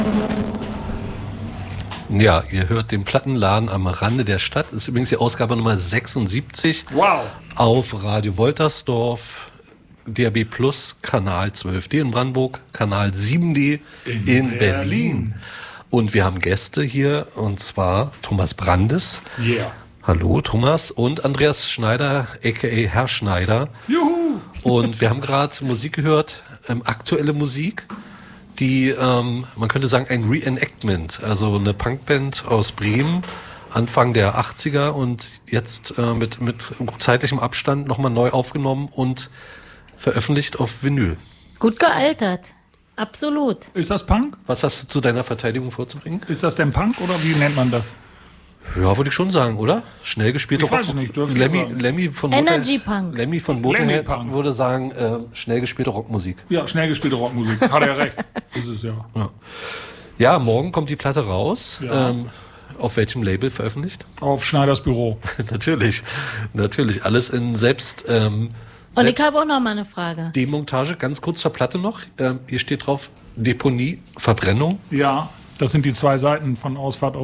Ja, ihr hört den Plattenladen am Rande der Stadt. Das ist übrigens die Ausgabe Nummer 76. Wow. Auf Radio Woltersdorf, DAB Plus, Kanal 12D in Brandenburg, Kanal 7D in Berlin. Und wir haben Gäste hier, und zwar Thomas Brandes. Yeah. Hallo Thomas, und Andreas Schneider, a.k.a. Herr Schneider. Juhu. Und wir haben gerade Musik gehört, aktuelle Musik, die, man könnte sagen, ein Reenactment, also eine Punkband aus Bremen, Anfang der 80er und jetzt mit zeitlichem Abstand nochmal neu aufgenommen und veröffentlicht auf Vinyl. Gut gealtert. Absolut. Ist das Punk? Was hast du zu deiner Verteidigung vorzubringen? Ist das denn Punk oder wie nennt man das? Ja, würde ich schon sagen, oder? Schnell gespielte Ich weiß es nicht, dürfen Lemmy von Energy Punk. Lemmy von Motorhead Punk. würde sagen, schnell gespielte Rockmusik. Ja, schnell gespielte Rockmusik. Hat er recht. Ist es ja. Ja, morgen kommt die Platte raus. Ja. Auf welchem Label veröffentlicht? Auf Schneiders Büro. Natürlich. Alles in selbst. Und ich habe auch noch mal eine Frage. Demontage, ganz kurz zur Platte noch. Hier steht drauf Deponie, Verbrennung. Ja, das sind die 2 Seiten von Ausfahrt